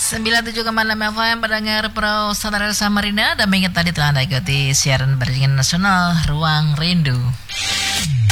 97,6 FM pendengar Pro Saudara Samarinda, dan ingat tadi telah Anda ikuti siaran berjalan nasional Ruang Rindu.